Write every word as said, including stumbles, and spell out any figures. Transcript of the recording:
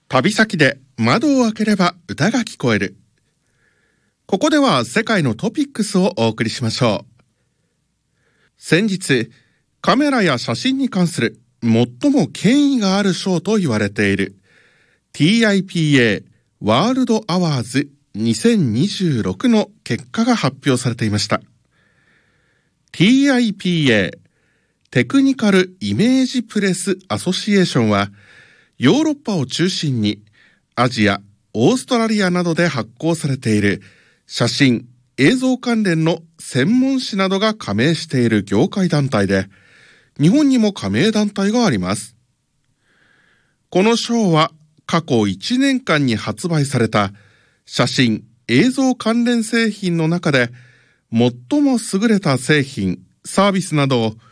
旅先で窓を開ければ歌が聞こえる。ここでは世界のトピックスをお送りしましょう。先日、カメラや写真に関する最も権威がある賞と言われている ティーアイピーエー ワールドアワーズにせんにじゅうろくの結果が発表されていました。ティーアイピーエー テクニカルイメージプレスアソシエーションはヨーロッパを中心にアジア、オーストラリアなどで発行されている写真、映像関連の専門誌などが加盟している業界団体で、日本にも加盟団体があります。この賞は過去いちねんかんに発売された写真、映像関連製品の中で最も優れた製品、サービスなどを